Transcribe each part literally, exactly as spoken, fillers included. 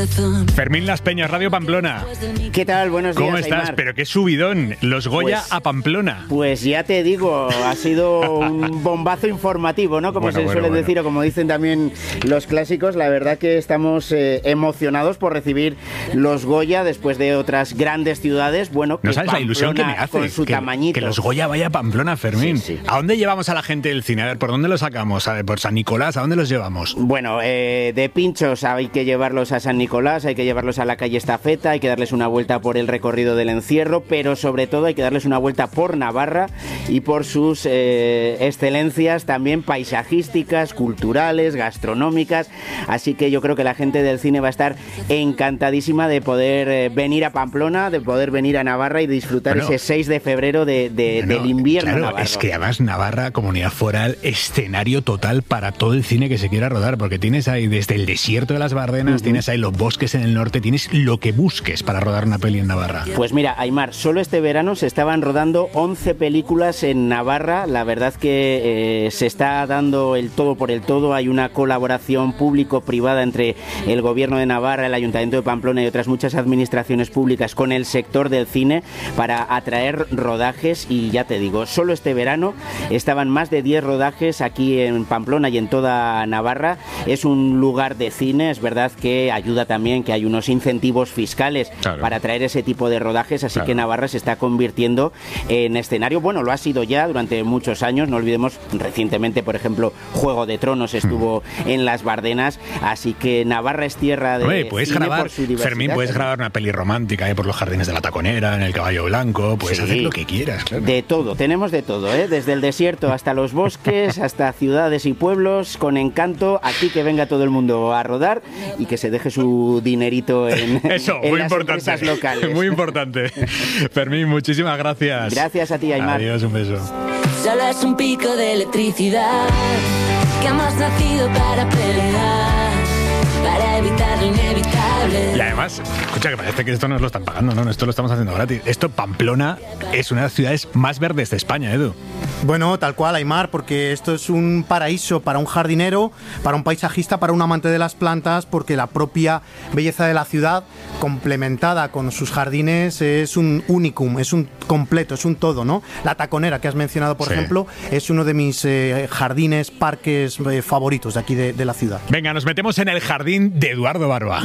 corazón. Fermín Las Peñas, Radio Pamplona. ¿Qué tal? Buenos días, ¿Cómo estás? Aymar. Pero qué subidón, los Goya Pues- a Pamplona. Pues ya te digo, ha sido un bombazo informativo, ¿no? Como Bueno, se bueno, suele bueno. decir o como dicen también los clásicos. La verdad que estamos eh, emocionados por recibir los Goya después de otras grandes ciudades. Bueno, que No sabes la ilusión que me Pamplona, hace con su que, tamañito. que los Goya vaya a Pamplona, Fermín. Sí, sí. ¿A dónde llevamos a la gente del cine? A ver, ¿por dónde los sacamos? A ver, ¿por San Nicolás? ¿A dónde los llevamos? Bueno, eh, de pinchos hay que llevarlos a San Nicolás, hay que llevarlos a la calle Estafeta, hay que darles una vuelta por el recorrido del encierro, pero sobre todo hay que darles una vuelta por Navarra y por sus eh, excelencias también paisajísticas, culturales, gastronómicas. Así que yo creo que la gente del cine va a estar encantadísima de poder eh, venir a Pamplona, de poder venir a Navarra y disfrutar Bueno, ese seis de febrero de, de- Bueno, del invierno claro, navarro. es que además Navarra, comunidad foral, escenario total para todo el cine que se quiera rodar, porque tienes ahí desde el desierto de las Bardenas, Ujú. tienes ahí los bosques en el norte, tienes lo que busques para rodar una peli en Navarra. Pues mira, Aymar, solo este verano se estaban rodando once películas en Navarra. La verdad que eh, se está dando el todo por el todo. Hay una colaboración público-privada entre el Gobierno de Navarra, el Ayuntamiento de Pamplona y otras muchas administraciones públicas con el sector del cine para atraer rodajes. Y ya te digo, solo este verano estaban más de diez rodajes aquí en Pamplona y en toda Navarra. Es un lugar de cine, es verdad que ayuda también que hay unos incentivos fiscales Claro. para traer ese tipo de rodajes, así Claro. que Navarra se está convirtiendo en escenario, bueno, lo ha sido ya durante muchos años, no olvidemos, recientemente, por ejemplo, Juego de Tronos estuvo en las Bardenas, así que Navarra es tierra de Hombre, puedes cine grabar, por su diversidad. Fermín, puedes grabar una peli romántica ahí por los jardines de la Taconera, en el Caballo Blanco, puedes Sí. hacer lo que quieras, claro. De todo, tenemos de todo, ¿eh? Desde el desierto hasta los bosques, hasta ciudades y pueblos, con encanto, aquí que venga todo el mundo a rodar y que se deje su dinerito en, Eso, en muy las importante. empresas locales. Muy importante. Fermín, muchísimas gracias. Gracias a ti, Aymar. Adiós, un beso. Solo es un pico de electricidad que hemos nacido para pelear, para evitar lo inevitable. Y además, escucha, que parece que esto nos lo están pagando, ¿no? Esto lo estamos haciendo gratis. Esto, Pamplona, es una de las ciudades más verdes de España, Edu. Bueno, tal cual, Aymar, porque esto es un paraíso para un jardinero, para un paisajista, para un amante de las plantas, porque la propia belleza de la ciudad, complementada con sus jardines, es un unicum, es un completo, es un todo, ¿no? La Taconera, que has mencionado, por Sí. ejemplo, es uno de mis eh, jardines, parques eh, favoritos de aquí de, de la ciudad. Venga, nos metemos en el jardín de Eduardo Barba.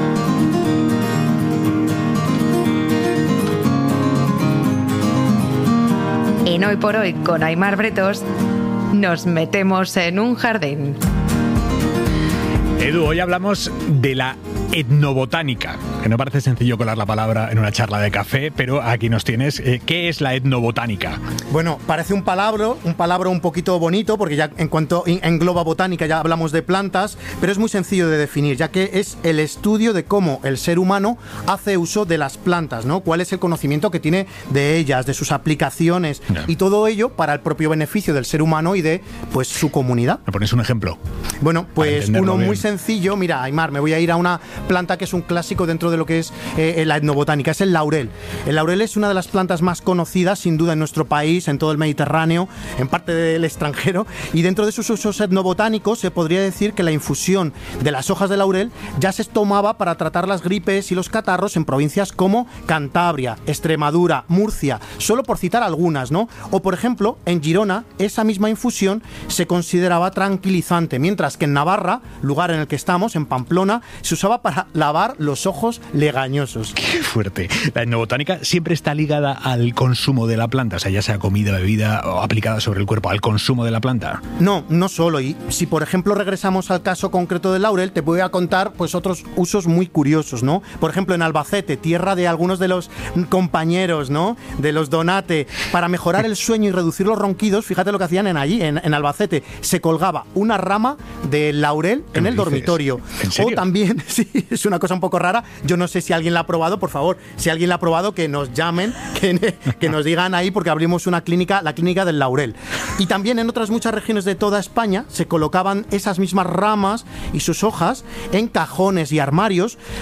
En Hoy por Hoy con Aymar Bretos nos metemos en un jardín. Edu, hoy hablamos de la etnobotánica, que no parece sencillo colar la palabra en una charla de café, pero aquí nos tienes. Eh, ¿Qué es la etnobotánica? Bueno, parece un palabra, un palabra un poquito bonito, porque ya en cuanto engloba botánica ya hablamos de plantas, pero es muy sencillo de definir, ya que es el estudio de cómo el ser humano hace uso de las plantas, ¿no? Cuál es el conocimiento que tiene de ellas, de sus aplicaciones, Ya. y todo ello para el propio beneficio del ser humano y de, pues, su comunidad. ¿Me pones un ejemplo? Bueno, pues entenderlo uno bien. muy sencillo. Mira, Aymar, me voy a ir a una planta que es un clásico dentro de lo que es eh, la etnobotánica, es el laurel. El laurel es una de las plantas más conocidas, sin duda, en nuestro país, en todo el Mediterráneo, en parte del extranjero, y dentro de sus usos etnobotánicos se podría decir que la infusión de las hojas de laurel ya se tomaba para tratar las gripes y los catarros en provincias como Cantabria, Extremadura, Murcia, solo por citar algunas, ¿no? O, por ejemplo, en Girona, esa misma infusión se consideraba tranquilizante, mientras que en Navarra, lugar en el que estamos, en Pamplona, se usaba para lavar los ojos legañosos. Qué fuerte. La etnobotánica siempre está ligada al consumo de la planta, o sea, ya sea comida, bebida o aplicada sobre el cuerpo, al consumo de la planta. No, no solo. Y si, por ejemplo, regresamos al caso concreto del laurel, te voy a contar pues otros usos muy curiosos, ¿no? Por ejemplo, en Albacete, tierra de algunos de los compañeros, ¿no? De los Donate, para mejorar el sueño y reducir los ronquidos, fíjate lo que hacían en allí, en, en Albacete. Se colgaba una rama de laurel ¿Qué en me el dices? dormitorio. ¿En serio? O también, sí, es una cosa un poco rara. Yo no sé si alguien la ha probado, por favor, si alguien la ha probado, que nos llamen, que, que nos digan ahí, porque abrimos una clínica, la clínica del laurel. Y también en otras muchas regiones de toda España se colocaban esas mismas ramas y sus hojas en cajones y armarios que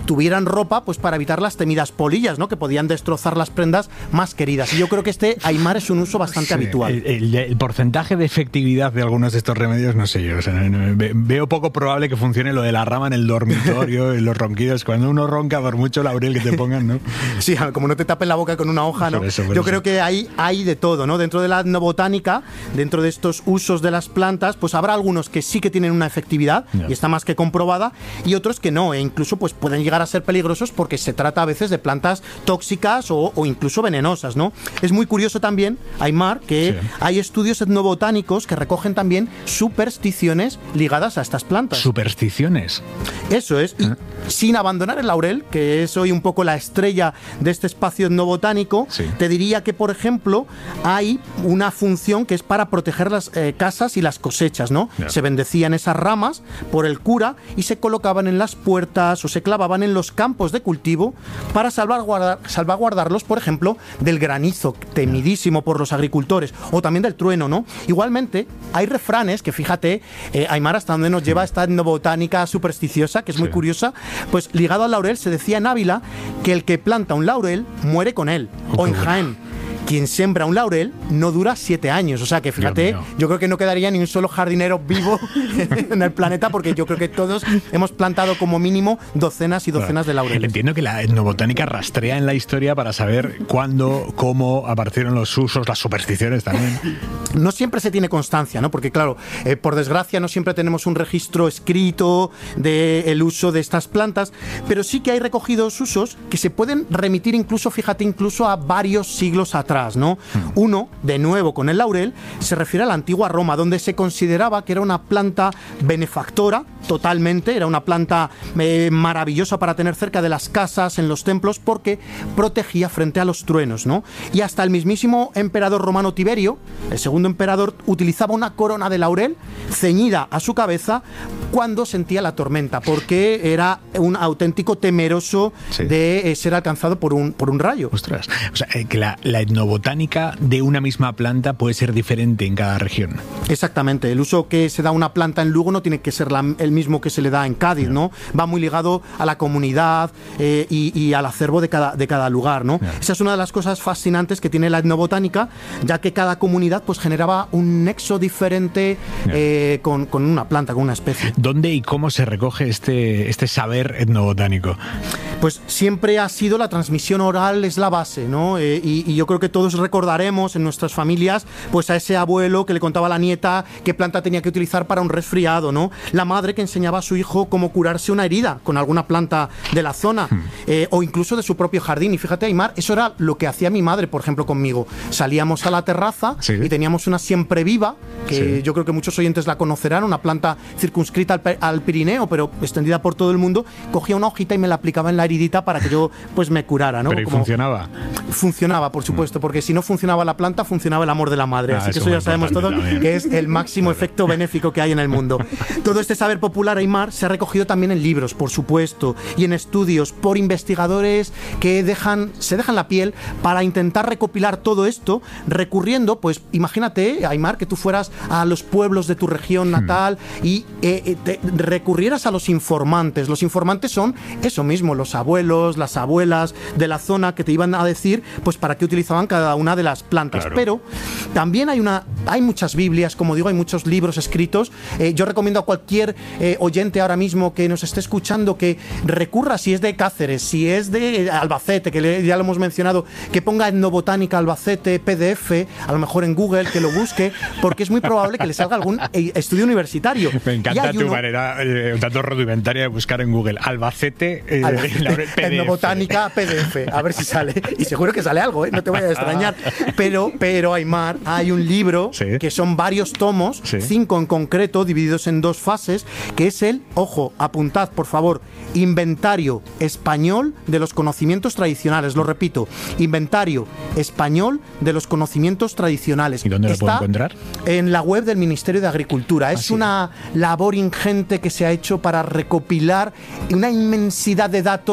tuvieran ropa pues para evitar las temidas polillas, ¿no? Que podían destrozar las prendas más queridas. Y yo creo que este, Aimar, es un uso bastante sí, habitual. El, el, el porcentaje de efectividad de algunos de estos remedios, no sé yo. O sea, no, no, veo poco probable que funcione lo de la rama en el dormitorio, en los ronquidos. Cuando uno ronca, por mucho laurel que te pongan, ¿no? Sí, como no te tapen la boca con una hoja, ¿no? Por eso, por yo eso. creo que hay, hay de todo, ¿no? Dentro de la etnobotánica, dentro de estos usos de las plantas, pues habrá algunos que sí que tienen una efectividad no. y está más que comprobada, y otros que no, e incluso pues pueden llegar a ser peligrosos porque se trata a veces de plantas tóxicas o, o incluso venenosas, ¿no? Es muy curioso también, Aimar, que sí. hay estudios etnobotánicos que recogen también supersticiones ligadas a estas plantas. ¿Supersticiones? Eso es, y ¿Eh? sin abandonar el laurel, que es hoy un poco la estrella de este espacio etnobotánico, sí. te diría que, por ejemplo, hay una función que es para proteger las eh, casas y las cosechas, ¿no? Yeah. Se bendecían esas ramas por el cura y se colocaban en las puertas o se clavaban en los campos de cultivo para salvaguardar, salvaguardarlos, por ejemplo, del granizo, temidísimo por los agricultores, o también del trueno, ¿no? Igualmente, hay refranes que, fíjate, eh, Aimar, hasta dónde nos lleva esta etnobotánica supersticiosa, que es muy sí. curiosa, pues ligado al laurel se decía en Ávila que el que planta un laurel muere con él, oh, o en Jaén, quien siembra un laurel no dura siete años. O sea que fíjate, yo creo que no quedaría ni un solo jardinero vivo en el planeta, porque yo creo que todos hemos plantado como mínimo docenas y docenas bueno, de laureles. Entiendo que la etnobotánica rastrea en la historia para saber cuándo, cómo aparecieron los usos, las supersticiones también. No siempre se tiene constancia, ¿no? Porque claro, eh, por desgracia no siempre tenemos un registro escrito del uso de estas plantas, pero sí que hay recogidos usos que se pueden remitir incluso, fíjate, incluso a varios siglos atrás, ¿no? Uno, de nuevo con el laurel, se refiere a la antigua Roma, donde se consideraba que era una planta benefactora totalmente, era una planta eh, maravillosa para tener cerca de las casas, en los templos, porque protegía frente a los truenos, ¿no? Y hasta el mismísimo emperador romano Tiberio, el segundo emperador, utilizaba una corona de laurel ceñida a su cabeza cuando sentía la tormenta, porque era un auténtico temeroso sí. de eh, ser alcanzado por un, por un rayo. Ostras, o sea, eh, que la, la etnobotánica de una misma planta puede ser diferente en cada región. Exactamente, el uso que se da a una planta en Lugo no tiene que ser la, el mismo que se le da en Cádiz, ¿no? Va muy ligado a la comunidad eh, y, y al acervo de cada, de cada lugar, ¿no? Yeah. Esa es una de las cosas fascinantes que tiene la etnobotánica, ya que cada comunidad pues generaba un nexo diferente yeah. eh, con, con una planta, con una especie. ¿Dónde y cómo se recoge este, este saber etnobotánico? Pues siempre ha sido la transmisión oral, es la base, ¿no? Eh, y, y yo creo que todos recordaremos en nuestras familias pues a ese abuelo que le contaba a la nieta qué planta tenía que utilizar para un resfriado, ¿no? La madre que enseñaba a su hijo cómo curarse una herida con alguna planta de la zona, hmm. eh, o incluso de su propio jardín. Y fíjate, Aimar, eso era lo que hacía mi madre, por ejemplo, conmigo. Salíamos a la terraza sí. y teníamos una siempre viva, que sí. yo creo que muchos oyentes la conocerán, una planta circunscrita al, al Pirineo, pero extendida por todo el mundo. Cogía una hojita y me la aplicaba en la heridita para que yo pues me curara, ¿no? Pero ¿y Como, funcionaba? Funcionaba, por supuesto, porque si no funcionaba la planta, funcionaba el amor de la madre. Ah, Así que eso ya sabemos todos que es el máximo efecto benéfico que hay en el mundo. Todo este saber popular, Aimar, se ha recogido también en libros, por supuesto, y en estudios por investigadores que dejan, se dejan la piel para intentar recopilar todo esto, recurriendo, pues imagínate, Aimar, que tú fueras a los pueblos de tu región natal hmm. y eh, te recurrieras a los informantes. Los informantes son eso mismo, los abuelos, las abuelas de la zona que te iban a decir, pues para qué utilizaban cada una de las plantas. Claro. Pero también hay una, hay muchas Biblias, como digo, hay muchos libros escritos. Eh, yo recomiendo a cualquier eh, oyente ahora mismo que nos esté escuchando que recurra, si es de Cáceres, si es de Albacete, que le, ya lo hemos mencionado, que ponga etnobotánica Albacete, P D F, a lo mejor en Google, que lo busque, porque es muy probable que le salga algún eh, estudio universitario. Me encanta tu uno, manera eh, un tanto rudimentaria de buscar en Google Albacete, eh, Albacete etnobotánica P D F, a ver si sale. Y seguro que sale algo, ¿eh? No te voy a extrañar. Pero, pero Aimar, hay un libro ¿Sí? que son varios tomos, ¿Sí? cinco en concreto, divididos en dos fases, que es el, ojo, apuntad por favor, Inventario Español de los Conocimientos Tradicionales. Lo repito, Inventario Español de los Conocimientos Tradicionales. ¿Y dónde lo puedo encontrar? En la web del Ministerio de Agricultura. Es ¿Ah, sí? una labor ingente que se ha hecho para recopilar una inmensidad de datos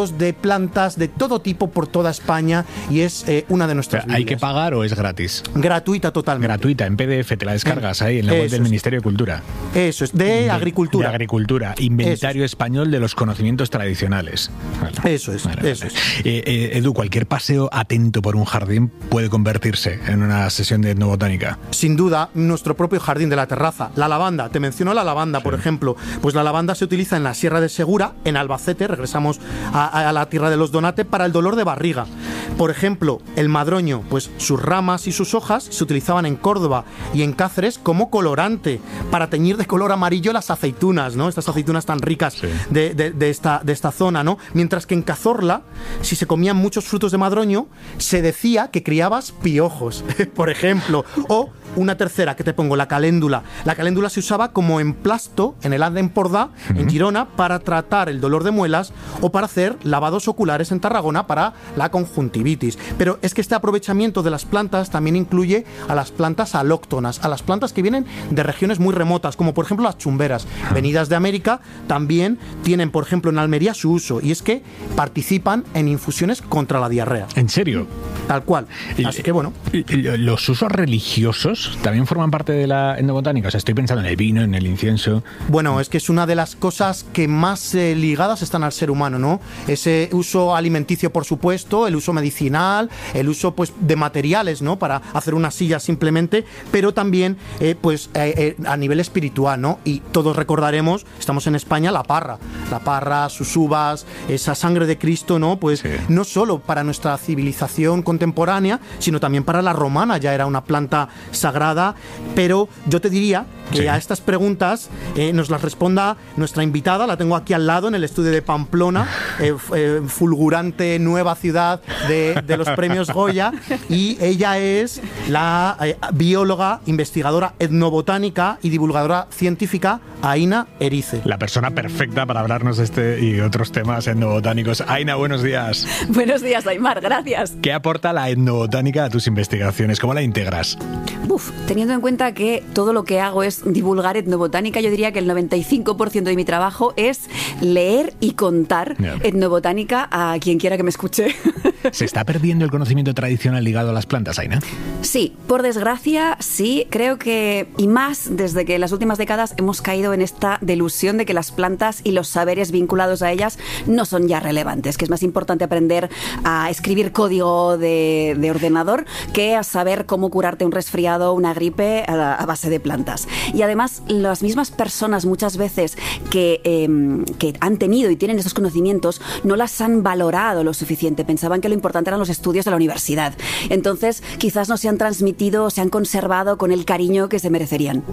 fotos de plantas de todo tipo por toda España y es eh, una de nuestras ¿Hay que pagar o es gratis? Gratuita totalmente. Gratuita, en P D F, te la descargas ahí en la web del es. Ministerio de Cultura. Eso es, de, de Agricultura. De Agricultura, Inventario es. Español de los Conocimientos Tradicionales. Vale. Eso es, vale, eso vale. es. Eh, eh, Edu, cualquier paseo atento por un jardín puede convertirse en una sesión de etnobotánica. Sin duda, nuestro propio jardín de la terraza. La lavanda, te menciono la lavanda, sí. por ejemplo. Pues la lavanda se utiliza en la Sierra de Segura, en Albacete, regresamos a, a la tierra de los Donate, para el dolor de barriga. Por ejemplo, el madroño, pues sus ramas y sus hojas se utilizaban en Córdoba y en Cáceres como colorante, para teñir de color amarillo las aceitunas, ¿no? Estas aceitunas tan ricas sí. de, de, de, esta, de esta zona, ¿no? Mientras que en Cazorla, si se comían muchos frutos de madroño, se decía que criabas piojos, por ejemplo. O una tercera que te pongo, la caléndula. La caléndula se usaba como emplasto en el Ad Empordà, uh-huh. en Girona, para tratar el dolor de muelas o para hacer lavados oculares en Tarragona para la conjuntivitis. Pero es que este aprovechamiento de las plantas también incluye a las plantas alóctonas, a las plantas que vienen de regiones muy remotas, como por ejemplo las chumberas, uh-huh. venidas de América, también tienen, por ejemplo, en Almería su uso, y es que participan en infusiones contra la diarrea. ¿En serio? Tal cual. Así que bueno. ¿Los usos religiosos también forman parte de la etnobotánica? O sea, estoy pensando en el vino, en el incienso. Bueno, es que es una de las cosas que más eh, ligadas están al ser humano, ¿no? Ese uso alimenticio, por supuesto, el uso medicinal, el uso pues de materiales, ¿no? Para hacer una silla simplemente, pero también eh, pues eh, eh, a nivel espiritual, ¿no? Y todos recordaremos, estamos en España, la parra, la parra, sus uvas, esa sangre de Cristo, ¿no? Pues sí. no solo para nuestra civilización contemporánea, sino también para la romana, ya era una planta sagrada, pero yo te diría que sí. a estas preguntas eh, nos las responda nuestra invitada, la tengo aquí al lado en el estudio de Pamplona, eh, eh, fulgurante nueva ciudad de, de los premios Goya, y ella es la eh, bióloga, investigadora etnobotánica y divulgadora científica Aina Erice. La persona perfecta para hablarnos de este y otros temas etnobotánicos. Aina, buenos días. Buenos días, Aimar, gracias. ¿Qué aporta la etnobotánica a tus investigaciones? ¿Cómo la integras? Uf, teniendo en cuenta que todo lo que hago es divulgar etnobotánica, yo diría que el noventa y cinco por ciento de mi trabajo es leer y contar yeah. etnobotánica a quien quiera que me escuche. ¿Se está perdiendo el conocimiento tradicional ligado a las plantas, Aina? Sí, por desgracia, sí. Creo que, y más desde que en las últimas décadas hemos caído en esta delusión de que las plantas y los saberes vinculados a ellas no son ya relevantes, que es más importante aprender a escribir código de, de ordenador que a saber cómo curarte un resfriado, una gripe a, a base de plantas. Y además, las mismas personas muchas veces que, eh, que han tenido y tienen esos conocimientos no las han valorado lo suficiente. Pensaban que lo importante eran los estudios de la universidad. Entonces, quizás no se han transmitido o se han conservado con el cariño que se merecerían.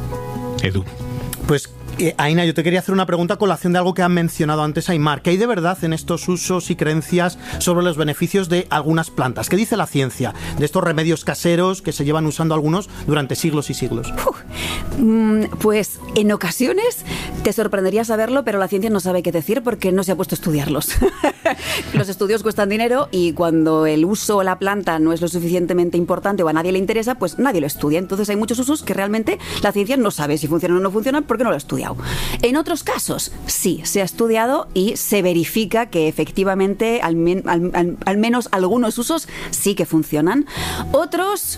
Edu. Pues Eh, Aina, yo te quería hacer una pregunta a colación de algo que han mencionado antes, Aimar. ¿Qué hay de verdad en estos usos y creencias sobre los beneficios de algunas plantas? ¿Qué dice la ciencia de estos remedios caseros que se llevan usando algunos durante siglos y siglos? Uh, pues en ocasiones te sorprendería saberlo, pero la ciencia no sabe qué decir porque no se ha puesto a estudiarlos. Los estudios cuestan dinero y cuando el uso o la planta no es lo suficientemente importante o a nadie le interesa, pues nadie lo estudia. Entonces hay muchos usos que realmente la ciencia no sabe si funcionan o no funcionan porque no lo estudia. En otros casos, sí, se ha estudiado y se verifica que efectivamente al, men, al, al, al menos algunos usos sí que funcionan. Otros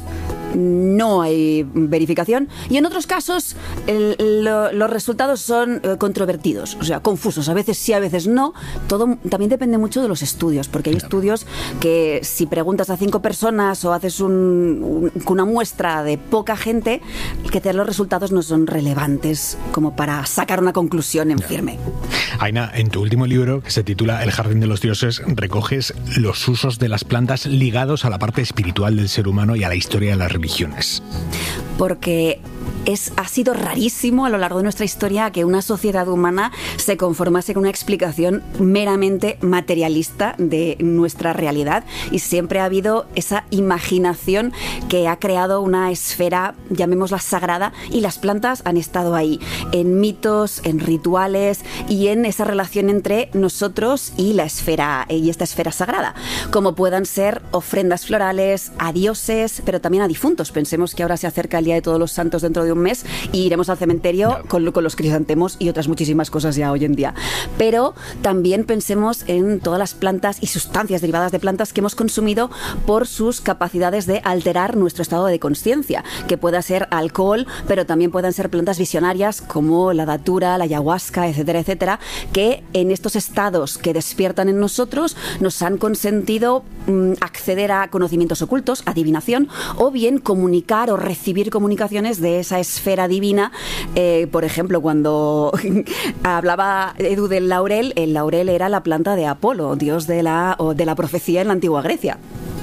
no hay verificación y en otros casos el, lo, los resultados son eh, controvertidos, o sea, confusos. A veces sí, a veces no. Todo también depende mucho de los estudios, porque hay estudios que si preguntas a cinco personas o haces un, un, una muestra de poca gente, que te dan los resultados no son relevantes como para sacar una conclusión en firme. Aina, en tu último libro, que se titula El jardín de los dioses, recoges los usos de las plantas ligados a la parte espiritual del ser humano y a la historia de las religiones. Porque es, ha sido rarísimo a lo largo de nuestra historia que una sociedad humana se conformase con una explicación meramente materialista de nuestra realidad, y siempre ha habido esa imaginación que ha creado una esfera, llamémosla sagrada, y las plantas han estado ahí, en mitos, en rituales y en esa relación entre nosotros y la esfera y esta esfera sagrada, como puedan ser ofrendas florales a dioses, pero también a difuntos. Pensemos que ahora se acerca el Día de Todos los Santos dentro de un mes y iremos al cementerio no. con, con los crisantemos y otras muchísimas cosas ya hoy en día. Pero también pensemos en todas las plantas y sustancias derivadas de plantas que hemos consumido por sus capacidades de alterar nuestro estado de conciencia, que pueda ser alcohol, pero también puedan ser plantas visionarias como la datura, la ayahuasca, etcétera, etcétera, que en estos estados que despiertan en nosotros nos han consentido mmm, acceder a conocimientos ocultos, adivinación, o bien comunicar o recibir comunicaciones de esa esfera divina. Eh, por ejemplo, cuando hablaba Edu del laurel, el laurel era la planta de Apolo, dios de la, o de la profecía en la antigua Grecia.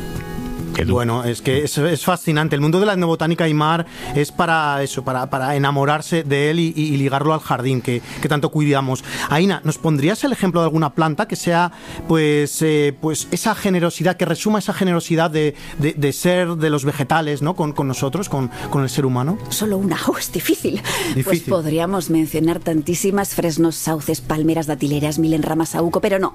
Bueno, es que es, es fascinante. El mundo de la etnobotánica, Aimar, es para eso, para, para enamorarse de él y, y ligarlo al jardín que, que tanto cuidamos. Aina, ¿nos pondrías el ejemplo de alguna planta que sea, pues, eh, pues esa generosidad, que resuma esa generosidad de, de, de ser de los vegetales, ¿no? Con, con nosotros, con, con el ser humano? Solo una, oh, es difícil. Difícil. Pues podríamos mencionar tantísimas: fresnos, sauces, palmeras, datileras, milenrama, saúco, pero no.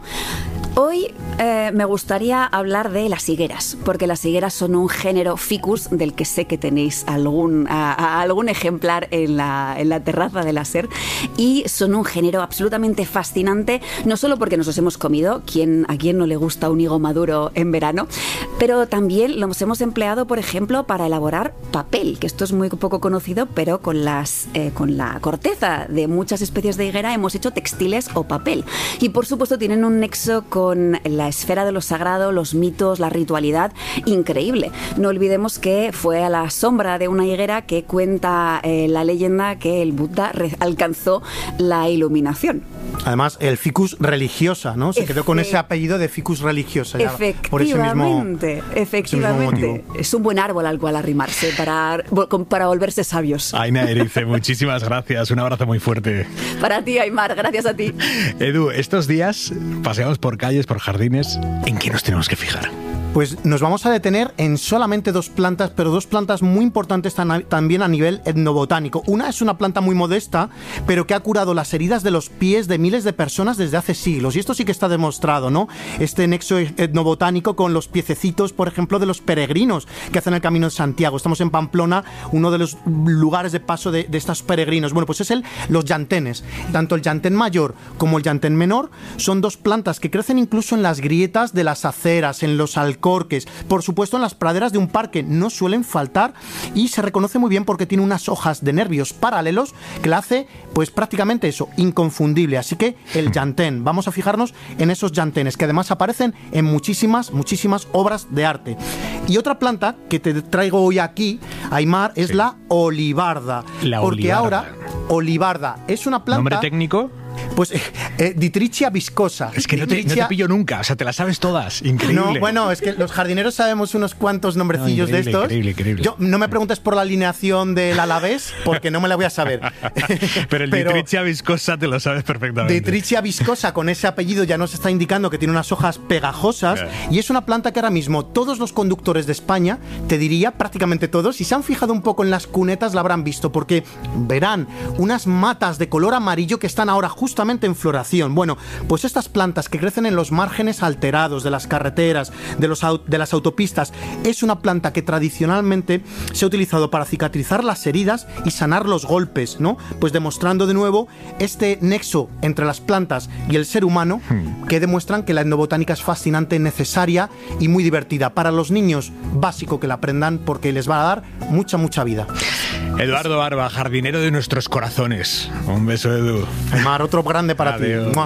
Hoy eh, me gustaría hablar de las higueras, porque las higueras son un género ficus del que sé que tenéis algún, a, a algún ejemplar en la, en la terraza de la SER, y son un género absolutamente fascinante, no solo porque nos los hemos comido, ¿quién, a quién no le gusta un higo maduro en verano, pero también los hemos empleado, por ejemplo, para elaborar papel, que esto es muy poco conocido, pero con, las, eh, con la corteza de muchas especies de higuera hemos hecho textiles o papel. Y por supuesto tienen un nexo con la esfera de lo sagrado, los mitos, la ritualidad, increíble. No olvidemos que fue a la sombra de una higuera que cuenta eh, la leyenda que el Buda re- alcanzó la iluminación. Además, el ficus religiosa, ¿no? Se quedó con ese apellido de ficus religiosa. Ya, efectivamente, por ese mismo, efectivamente. Ese mismo es un buen árbol al cual arrimarse para, para volverse sabios. Aina Erice, muchísimas gracias. Un abrazo muy fuerte. Para ti, Aimar, gracias a ti. Edu, estos días paseamos por calles, por jardines. ¿En qué nos tenemos que fijar? Pues nos vamos a detener en solamente dos plantas, pero dos plantas muy importantes tan, también a nivel etnobotánico. Una es una planta muy modesta, pero que ha curado las heridas de los pies de miles de personas desde hace siglos. Y esto sí que está demostrado, ¿no? Este nexo etnobotánico con los piececitos, por ejemplo, de los peregrinos que hacen el Camino de Santiago. Estamos en Pamplona, uno de los lugares de paso de, de estos peregrinos. Bueno, pues es el, los llantenes. Tanto el llantén mayor como el llantén menor son dos plantas que crecen incluso en las grietas de las aceras, en los alcorques, por supuesto en las praderas de un parque, no suelen faltar, y se reconoce muy bien porque tiene unas hojas de nervios paralelos que la hace, pues prácticamente eso, inconfundible. Así que el llantén, vamos a fijarnos en esos llantenes que además aparecen en muchísimas, muchísimas obras de arte. Y otra planta que te traigo hoy aquí, Aimar, es sí. la olivarda. La porque olivarda. ahora, olivarda es una planta... ¿Nombre técnico? Pues eh, eh, Dietrichia viscosa. Es que Dietrichia... no, te, no te pillo nunca, o sea, te las sabes todas. Increíble. No, bueno, es que los jardineros sabemos unos cuantos nombrecillos no, de estos. Increíble, increíble. Yo, no me preguntes por la alineación del Alavés, porque no me la voy a saber. Pero el Pero, Dietrichia viscosa te lo sabes perfectamente. Dietrichia viscosa, con ese apellido ya nos está indicando que tiene unas hojas pegajosas, yeah. y es una planta que ahora mismo todos los conductores de España, te diría prácticamente todos, si se han fijado un poco en las cunetas la habrán visto, porque verán unas matas de color amarillo que están ahora justamente en floración. Bueno, pues estas plantas que crecen en los márgenes alterados de las carreteras, de, los, de las autopistas, es una planta que tradicionalmente se ha utilizado para cicatrizar las heridas y sanar los golpes, ¿no? Pues demostrando de nuevo este nexo entre las plantas y el ser humano, hmm. que demuestran que la etnobotánica es fascinante, necesaria y muy divertida. Para los niños, básico que la aprendan porque les va a dar mucha, mucha vida. Eduardo Barba, jardinero de nuestros corazones. Un beso, Edu. Aimar, otro grande para Adiós. ti.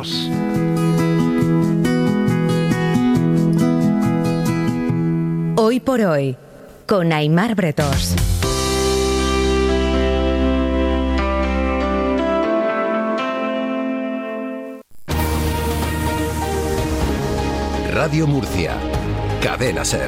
Hoy por hoy, con Aimar Bretos. Radio Murcia, Cadena SER.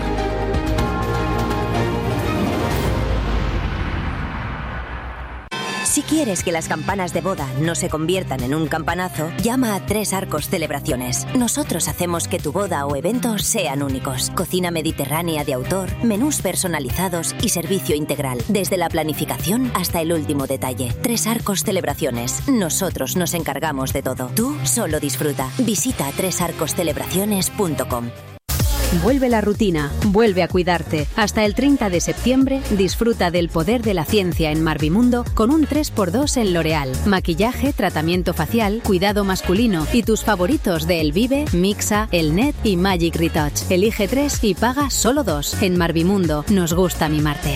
Si quieres que las campanas de boda no se conviertan en un campanazo, llama a Tres Arcos Celebraciones. Nosotros hacemos que tu boda o evento sean únicos. Cocina mediterránea de autor, menús personalizados y servicio integral, desde la planificación hasta el último detalle. Tres Arcos Celebraciones. Nosotros nos encargamos de todo. Tú solo disfruta. Visita tres arcos celebraciones punto com. Vuelve la rutina, vuelve a cuidarte. Hasta el treinta de septiembre disfruta del poder de la ciencia en Marvimundo con un tres por dos en L'Oréal. Maquillaje, tratamiento facial, cuidado masculino y tus favoritos de Elvive, Mixa, Elnet y Magic Retouch. Elige tres y paga solo dos. En Marvimundo nos gusta mimarte.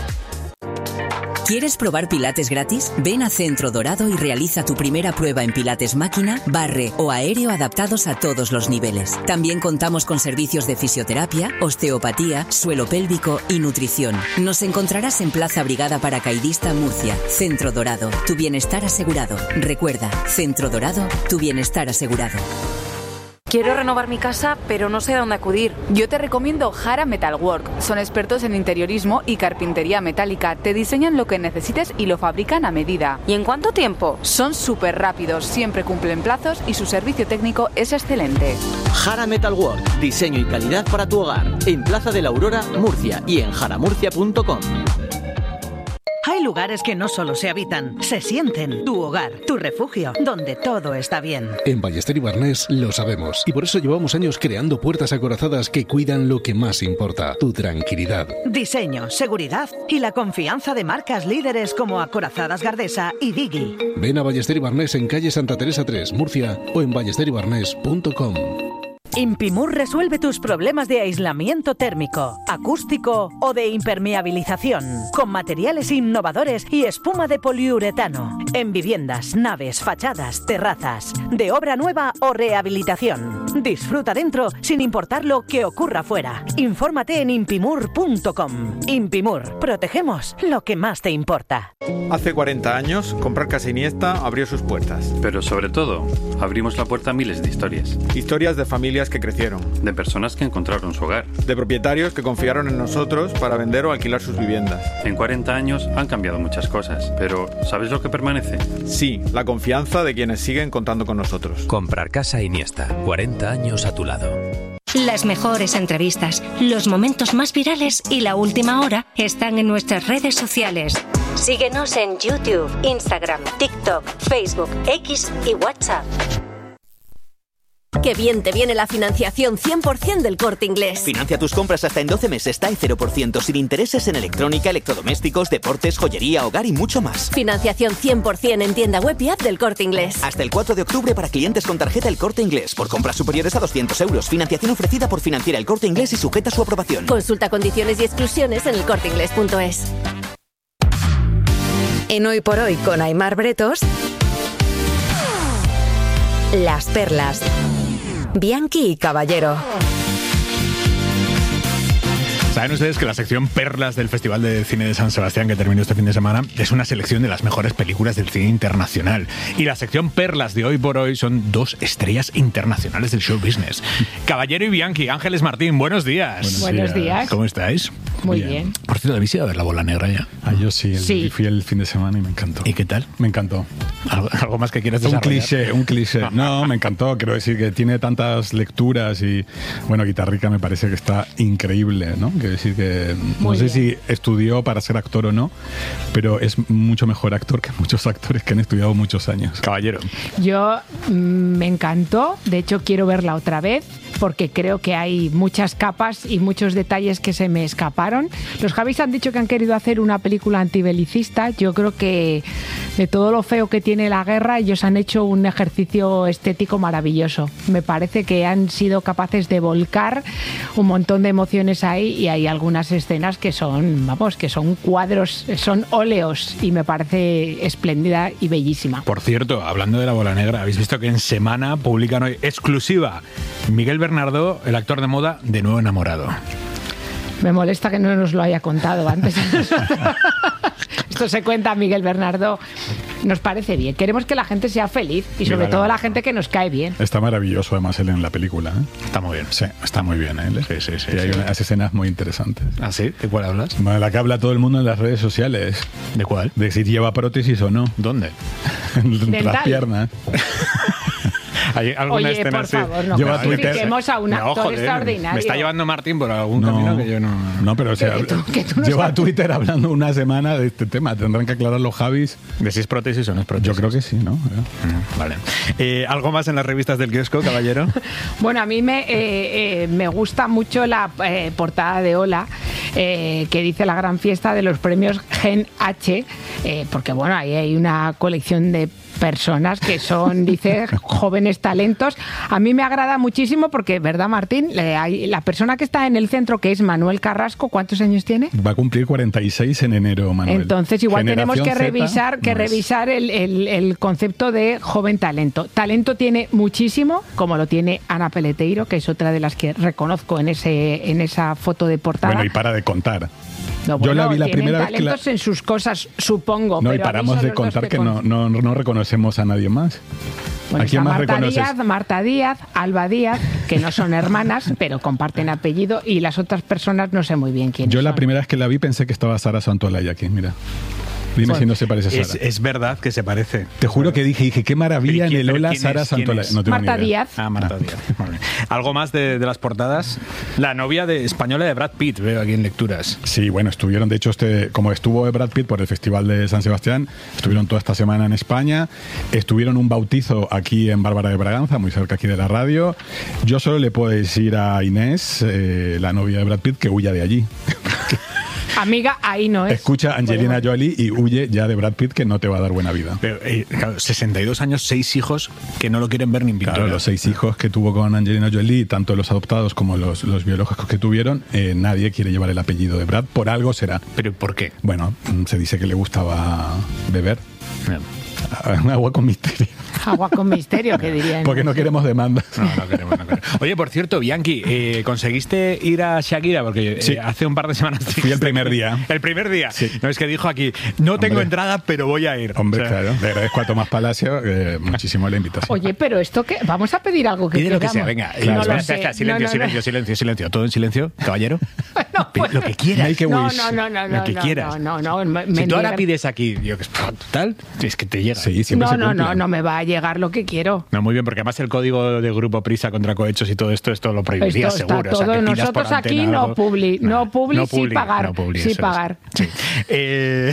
¿Quieres probar pilates gratis? Ven a Centro Dorado y realiza tu primera prueba en pilates máquina, barre o aéreo adaptados a todos los niveles. También contamos con servicios de fisioterapia, osteopatía, suelo pélvico y nutrición. Nos encontrarás en Plaza Brigada Paracaidista, Murcia. Centro Dorado, tu bienestar asegurado. Recuerda, Centro Dorado, tu bienestar asegurado. Quiero renovar mi casa, pero no sé a dónde acudir. Yo te recomiendo Jara Metalwork. Son expertos en interiorismo y carpintería metálica. Te diseñan lo que necesites y lo fabrican a medida. ¿Y en cuánto tiempo? Son súper rápidos, siempre cumplen plazos y su servicio técnico es excelente. Jara Metalwork. Diseño y calidad para tu hogar. En Plaza de la Aurora, Murcia y en jaramurcia punto com. Hay lugares que no solo se habitan, se sienten. Tu hogar, tu refugio, donde todo está bien. En Ballester y Barnés lo sabemos y por eso llevamos años creando puertas acorazadas que cuidan lo que más importa, tu tranquilidad. Diseño, seguridad y la confianza de marcas líderes como Acorazadas Gardesa y Digi. Ven a Ballester y Barnés en calle Santa Teresa tres, Murcia o en ballester y barnés punto com. Impimur resuelve tus problemas de aislamiento térmico, acústico o de impermeabilización con materiales innovadores y espuma de poliuretano en viviendas, naves, fachadas, terrazas, de obra nueva o rehabilitación. Disfruta dentro sin importar lo que ocurra fuera. Infórmate en impimur punto com. Impimur, protegemos lo que más te importa. Hace cuarenta años, Comprar Casa Iniesta abrió sus puertas. Pero sobre todo, abrimos la puerta a miles de historias. Historias de familias que crecieron. De personas que encontraron su hogar. De propietarios que confiaron en nosotros para vender o alquilar sus viviendas. En cuarenta años han cambiado muchas cosas, pero ¿sabes lo que permanece? Sí, la confianza de quienes siguen contando con nosotros. Comprar Casa Iniesta. cuarenta años a tu lado. Las mejores entrevistas, los momentos más virales y la última hora están en nuestras redes sociales. Síguenos en YouTube, Instagram, TikTok, Facebook, X y WhatsApp. Qué bien te viene la financiación cien por ciento del Corte Inglés. Financia tus compras hasta en doce meses, T A E cero por ciento, sin intereses en electrónica, electrodomésticos, deportes, joyería, hogar y mucho más. Financiación cien por ciento en tienda web y app del Corte Inglés. Hasta el cuatro de octubre para clientes con tarjeta El Corte Inglés. Por compras superiores a doscientos euros. Financiación ofrecida por Financiera El Corte Inglés y sujeta a su aprobación. Consulta condiciones y exclusiones en el corte inglés punto es. En Hoy por Hoy con Aimar Bretos, Las Perlas. Bianchi y Caballero. Saben ustedes que la sección Perlas del Festival de Cine de San Sebastián, que terminó este fin de semana, es una selección de las mejores películas del cine internacional. Y la sección Perlas de Hoy por Hoy son dos estrellas internacionales del show business. Caballero y Bianchi. Ángeles Martín, buenos días. Buenos, buenos días. días. ¿Cómo estáis? Muy bien. bien. Por cierto, ¿habéis ido a ver La Bola Negra ya? Ah, yo sí, el, sí. Fui el fin de semana y me encantó. ¿Y qué tal? Me encantó. ¿Algo, algo más que quieras desarrollar? Un cliché, un cliché. No, me encantó. Quiero decir que tiene tantas lecturas y, bueno, Guitarrica me parece que está increíble, ¿no? Quiero decir que no sé si estudió para ser actor o no, pero es mucho mejor actor que muchos actores que han estudiado muchos años. Caballero. Yo mm, me encantó. De hecho, quiero verla otra vez porque creo que hay muchas capas y muchos detalles que se me escaparon. Los Javis han dicho que han querido hacer una película antibelicista. Yo creo que de todo lo feo que tiene la guerra, ellos han hecho un ejercicio estético maravilloso. Me parece que han sido capaces de volcar un montón de emociones ahí y hay algunas escenas que son, vamos, que son cuadros, son óleos y me parece espléndida y bellísima. Por cierto, hablando de La Bola Negra, habéis visto que en Semana publican hoy exclusiva Miguel Bernardo, el actor de moda, de nuevo enamorado. Me molesta que no nos lo haya contado antes. Esto se cuenta a Miguel Bernardo. Nos parece bien. Queremos que la gente sea feliz y sobre Mira, todo la gente que nos cae bien. Está maravilloso además él en la película, ¿eh? Está muy bien. Sí, está muy bien él. Sí, sí, sí. Y hay sí. unas escenas muy interesantes. ¿Ah, sí? ¿De cuál hablas? Bueno, la que habla todo el mundo en las redes sociales. ¿De cuál? De si lleva prótesis o no. ¿Dónde? Entre las piernas. Hay alguna Oye, escena por así. favor, no Lleva clasifiquemos a un No, actor joder, extraordinario. me está llevando Martín por algún No, camino que yo no... No, pero o sea, Que tú- que tú no lleva sabes. a Twitter hablando una semana de este tema. Tendrán que aclarar los Javis. ¿De si es prótesis o no es prótesis? Yo creo que sí, ¿no? Mm, Vale. Eh, ¿Algo más en las revistas del kiosco, caballero? Bueno, a mí me, eh, eh, me gusta mucho la eh, portada de Hola, eh, que dice la gran fiesta de los premios Gen H, eh, porque bueno, ahí hay una colección de personas que son, dice, jóvenes talentos. A mí me agrada muchísimo porque, ¿verdad, Martín? Le- hay- La persona que está en el centro, que es Manuel Carrasco, ¿cuántos años tiene? Va a cumplir cuarenta y seis en enero, Manuel. Entonces igual tenemos que Generación Z, revisar que no es. revisar el, el- el concepto de joven talento. Talento tiene muchísimo, como lo tiene Ana Peleteiro, que es otra de las que reconozco en ese en esa foto de portada. Bueno, y para de contar. No, Yo la bueno, vi la tienen primera vez que la... talentos en sus cosas, supongo. No, y pero a mí paramos son de los dos contar que con- no, no, no reconocemos a nadie más. Bueno, ¿A quién está más Marta reconoces? Díaz, Marta Díaz, Alba Díaz, que no son hermanas, pero comparten apellido, y las otras personas no sé muy bien quiénes Yo la son. primera vez que la vi pensé que estaba Sara Santolaya aquí, mira. Dime Bueno, si no se parece a Sara. Es, es verdad que se parece. Te juro que dije, dije, qué maravilla en ¿Quién- el pero Ola quién Sara es? ¿Quién Santolaya. es? No tengo Marta ni idea. Díaz. Ah, Marta Díaz. Vale. ¿Algo más de, de las portadas? La novia de española de Brad Pitt, veo aquí en lecturas. Sí, bueno, estuvieron, de hecho, este, como estuvo Brad Pitt por el Festival de San Sebastián, estuvieron toda esta semana en España, estuvieron un bautizo aquí en Bárbara de Braganza, muy cerca aquí de la radio. Yo solo le puedo decir a Inés, eh, la novia de Brad Pitt, que huya de allí. Amiga, ahí no es. Escucha a Angelina Bueno, Jolie y huye ya de Brad Pitt, que no te va a dar buena vida. Pero, eh, claro, sesenta y dos años, seis hijos que no lo quieren ver ni en pintura. Claro, los seis hijos que tuvo con Angelina Jolie, tanto los adoptados como los, los biológicos que tuvieron, eh, nadie quiere llevar el apellido de Brad, por algo será. ¿Pero por qué? Bueno, mm, se dice que le gustaba beber. Agua con misterio. Agua con misterio, que dirían. Porque no queremos demandas. No, no queremos, no queremos. Oye, por cierto, Bianchi, eh, ¿conseguiste ir a Shakira? Porque eh, Sí. hace un par de semanas... Fui el primer día. El primer día. Sí. No, es que dijo aquí, no tengo Hombre. entrada, pero voy a ir. Hombre, O sea, claro. Le agradezco a Tomás Palacio eh, muchísimo la invitación. Oye, pero esto que vamos a pedir algo que Pide lo que queramos. sea, venga. No No, lo espera, sé. espera, silencio, No, no, silencio, no. silencio, silencio. Todo en silencio, caballero. Pide lo que quieras. Make a No, wish. no, no, no, Lo no, que no, quieras. no, no, no, me- Si tú ahora mendigar- pides aquí, yo que tal, es que te llega. Sí, siempre No, se no, no, cumplen. no me va a llegar lo que quiero. No, muy bien, porque además el código de Grupo Prisa contra cohechos y todo esto, esto lo prohibiría Esto está seguro. O sea, todo. que pidas por Nosotros aquí antena no algo. publi, no publi, sí publi, pagar, no publi, sí eso es. pagar. Sí. Eh,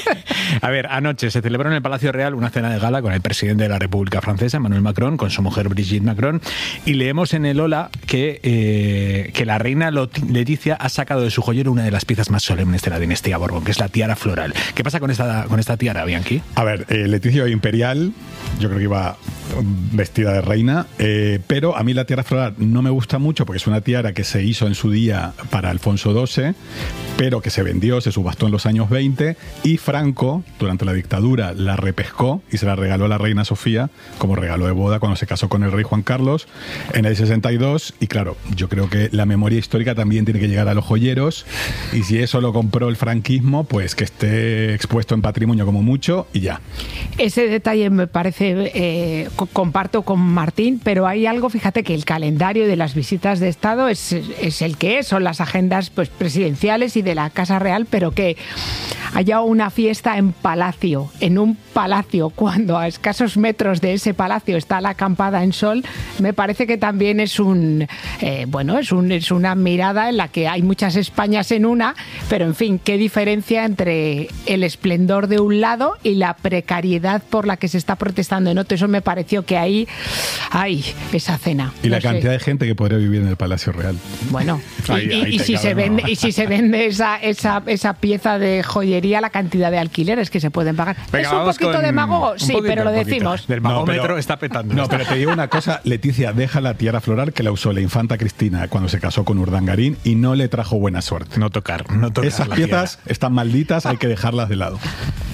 a ver, anoche se celebró en el Palacio Real una cena de gala con el presidente de la República Francesa, Emmanuel Macron, con su mujer Brigitte Macron, y leemos en el Ola que, eh, que la reina Lot- Leticia ha sacado de su joyero una de las piezas más solemnes de la dinastía Borbón, que es la tiara floral. ¿Qué pasa con esta, con esta tiara, Bianchi? A ver, eh, Leticia imperial, yo creo que iba mm, vestida de reina, eh, pero a mí la tiara floral no me gusta mucho porque es una tiara que se hizo en su día para Alfonso doce, pero que se vendió, se subastó en los años veinte, y Franco, durante la dictadura, la repescó y se la regaló a la reina Sofía como regalo de boda cuando se casó con el rey Juan Carlos en el sesenta y dos. Y claro, yo creo que la memoria histórica también tiene que llegar a los joyeros, y si eso lo compró el franquismo, pues que esté expuesto en patrimonio como mucho y ya. Ese detalle me parece, eh, co- comparto con Martín, pero hay algo, fíjate que el calendario de las visitas de Estado es, es el que es, son las agendas pues, presidenciales y de la Casa Real, pero que haya una fiesta en palacio, en un palacio, cuando a escasos metros de ese palacio está la acampada en sol, me parece que también es un, eh, bueno, es, un, es una mirada en la que hay muchas Españas en una, pero en fin, qué diferencia entre el esplendor de un lado y la precariedad por la que se está protestando en otro. Eso me pareció que ahí, ay, esa cena. Y la No sé. cantidad de gente que podría vivir en el Palacio Real. Bueno, y, Ahí- y- ahí y te si cabe, se ¿no? vende, y si se vende esa, esa, esa pieza de joyería, la cantidad de alquileres que se pueden pagar. Venga, ¿Es un vamos poquito con- demagogo? un Sí, poquito, pero lo un poquito. decimos. Del No, magómetro pero- está petando. No, pero te digo una cosa, Leticia, deja la tiara floral que la usó la infanta Cristina cuando se casó con Urdangarín y no le trajo buena suerte. No tocar, no tocar Esas la piezas están malditas, hay que dejarlas de lado.